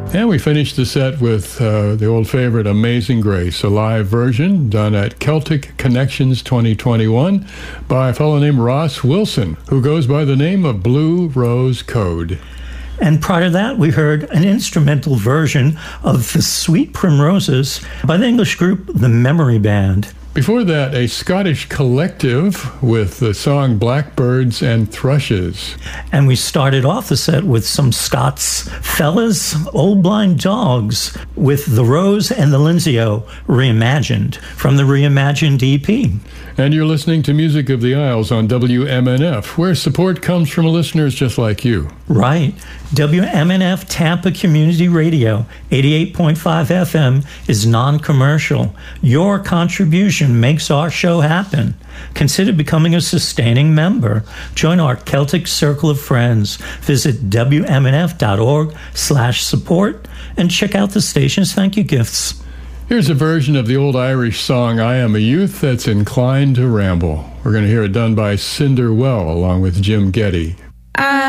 And we finished the set with the old favorite Amazing Grace, a live version done at Celtic Connections 2021 by a fellow named Ross Wilson, who goes by the name of Blue Rose Code. And prior to that, we heard an instrumental version of The Sweet Primroses by the English group The Memory Band. Before that, a Scottish collective with the song Blackbirds and Thrushes. And we started off the set with some Scots fellas, Old Blind Dogs, with The Rose and the Lindsay-O reimagined from the reimagined EP. And you're listening to Music of the Isles on WMNF, where support comes from listeners just like you. Right. WMNF Tampa Community Radio, 88.5 FM, is non-commercial. Your contribution makes our show happen. Consider becoming a sustaining member. Join our Celtic Circle of Friends. Visit WMNF.org/support and check out the station's thank you gifts. Here's a version of the old Irish song, I Am a Youth, that's inclined to ramble. We're going to hear it done by Cinder Well along with Jim Geddy.